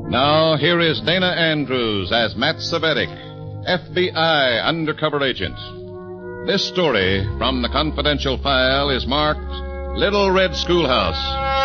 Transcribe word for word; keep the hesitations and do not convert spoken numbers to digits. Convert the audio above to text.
Now, here is Dana Andrews as Matt Savetic, F B I undercover agent. This story from the confidential file is marked Little Red Schoolhouse.